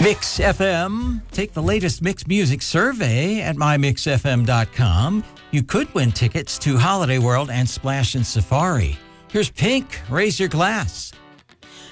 Mix FM. Take the latest Mix Music survey at mymixfm.com. You could win tickets to Holiday World and Splash and Safari. Here's Pink, Raise Your Glass.